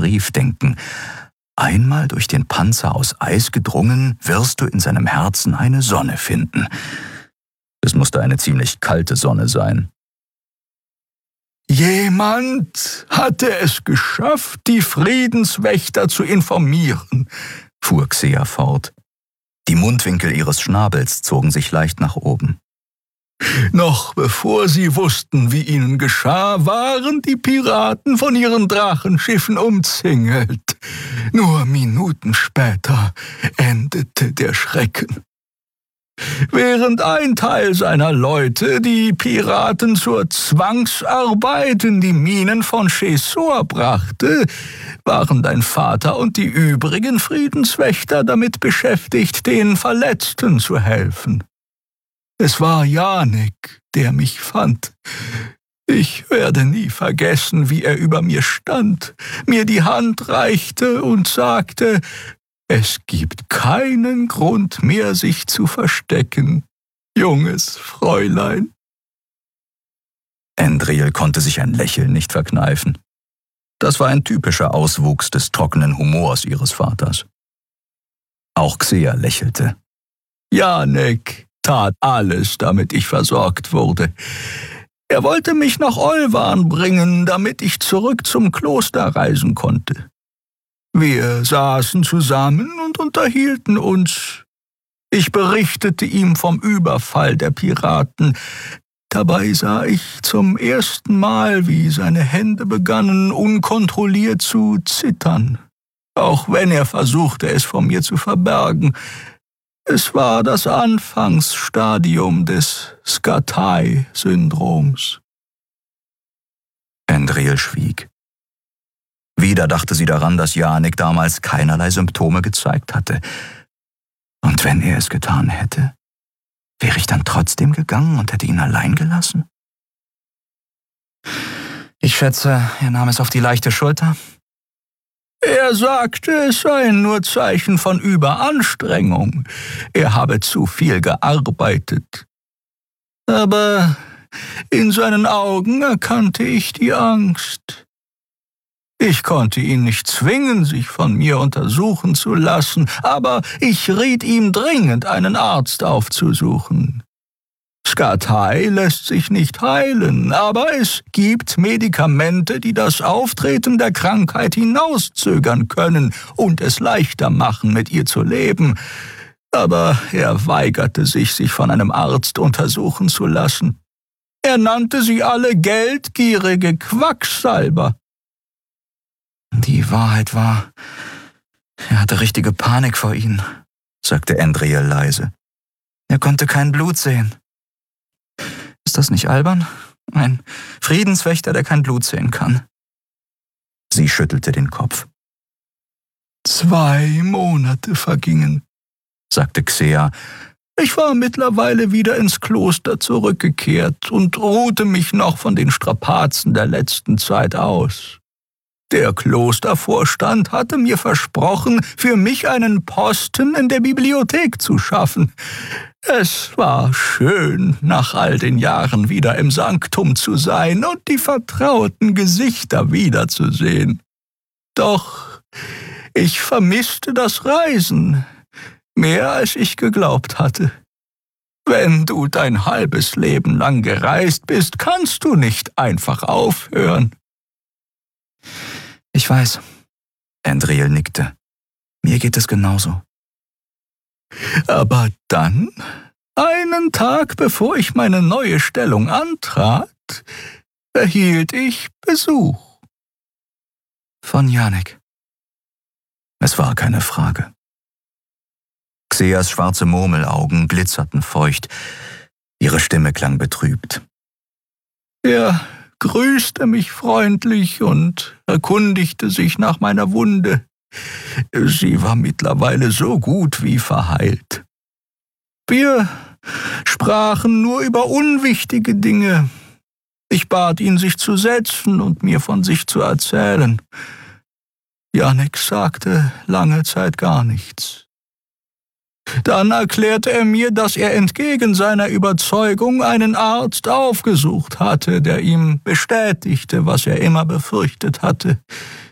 Brief denken. Einmal durch den Panzer aus Eis gedrungen, wirst du in seinem Herzen eine Sonne finden. Es musste eine ziemlich kalte Sonne sein. Jemand hatte es geschafft, die Friedenswächter zu informieren, fuhr Xea fort. Die Mundwinkel ihres Schnabels zogen sich leicht nach oben. Noch bevor sie wussten, wie ihnen geschah, waren die Piraten von ihren Drachenschiffen umzingelt. Nur Minuten später endete der Schrecken. Während ein Teil seiner Leute die Piraten zur Zwangsarbeit in die Minen von Chesor brachte, waren dein Vater und die übrigen Friedenswächter damit beschäftigt, den Verletzten zu helfen. Es war Janek, der mich fand. Ich werde nie vergessen, wie er über mir stand, mir die Hand reichte und sagte: »Es gibt keinen Grund mehr, sich zu verstecken, junges Fräulein.« Endril konnte sich ein Lächeln nicht verkneifen. Das war ein typischer Auswuchs des trockenen Humors ihres Vaters. Auch Xea lächelte. Janek tat alles, damit ich versorgt wurde. Er wollte mich nach Olvan bringen, damit ich zurück zum Kloster reisen konnte. Wir saßen zusammen und unterhielten uns. Ich berichtete ihm vom Überfall der Piraten. Dabei sah ich zum ersten Mal, wie seine Hände begannen, unkontrolliert zu zittern, auch wenn er versuchte, es vor mir zu verbergen. Es war das Anfangsstadium des Skatai-Syndroms. Endril schwieg. Wieder dachte sie daran, dass Janek damals keinerlei Symptome gezeigt hatte. Und wenn er es getan hätte, wäre ich dann trotzdem gegangen und hätte ihn allein gelassen? Ich schätze, er nahm es auf die leichte Schulter. Er sagte, es seien nur Zeichen von Überanstrengung. Er habe zu viel gearbeitet. Aber in seinen Augen erkannte ich die Angst. Ich konnte ihn nicht zwingen, sich von mir untersuchen zu lassen, aber ich riet ihm dringend, einen Arzt aufzusuchen. Skatai lässt sich nicht heilen, aber es gibt Medikamente, die das Auftreten der Krankheit hinauszögern können und es leichter machen, mit ihr zu leben. Aber er weigerte sich von einem Arzt untersuchen zu lassen. Er nannte sie alle geldgierige Quacksalber. Die Wahrheit war, er hatte richtige Panik vor ihnen, sagte Endril leise. Er konnte kein Blut sehen. Ist das nicht albern? Ein Friedenswächter, der kein Blut sehen kann. Sie schüttelte den Kopf. 2 Monate vergingen, sagte Xea. Ich war mittlerweile wieder ins Kloster zurückgekehrt und ruhte mich noch von den Strapazen der letzten Zeit aus. Der Klostervorstand hatte mir versprochen, für mich einen Posten in der Bibliothek zu schaffen. Es war schön, nach all den Jahren wieder im Sanktum zu sein und die vertrauten Gesichter wiederzusehen. Doch ich vermisste das Reisen, mehr als ich geglaubt hatte. Wenn du dein halbes Leben lang gereist bist, kannst du nicht einfach aufhören. Ich weiß, Endril nickte. Mir geht es genauso. Aber dann, einen Tag bevor ich meine neue Stellung antrat, erhielt ich Besuch. Von Janek. Es war keine Frage. Xeas schwarze Murmelaugen glitzerten feucht. Ihre Stimme klang betrübt. Er grüßte mich freundlich und erkundigte sich nach meiner Wunde. Sie war mittlerweile so gut wie verheilt. Wir sprachen nur über unwichtige Dinge. Ich bat ihn, sich zu setzen und mir von sich zu erzählen. Janek sagte lange Zeit gar nichts. Dann erklärte er mir, dass er entgegen seiner Überzeugung einen Arzt aufgesucht hatte, der ihm bestätigte, was er immer befürchtet hatte.